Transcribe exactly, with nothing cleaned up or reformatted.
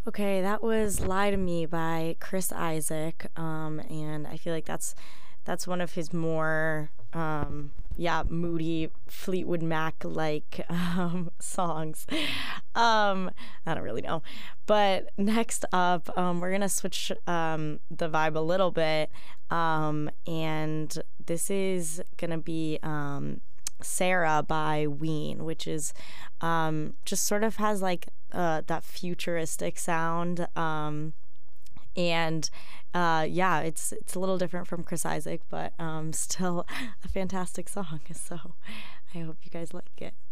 Okay, that was "Lie to Me" by Chris Isaak, um, and I feel like that's that's one of his more um, yeah, moody Fleetwood Mac like um, songs. Um, I don't really know, but next up, um, we're gonna switch um, the vibe a little bit, um, and this is gonna be. Um, Sarah by Ween, which is um, just sort of has like uh, that futuristic sound. Um, and uh, yeah, it's it's a little different from Chris Isaak, but um, still a fantastic song. So I hope you guys like it.